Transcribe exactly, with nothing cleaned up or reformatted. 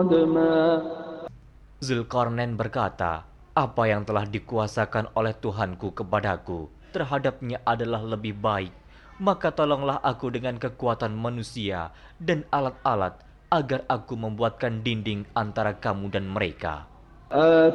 Zulkarnain berkata, apa yang telah dikuasakan oleh Tuhanku kepadaku terhadapnya adalah lebih baik. Maka tolonglah aku dengan kekuatan manusia dan alat-alat agar aku membuatkan dinding antara kamu dan mereka.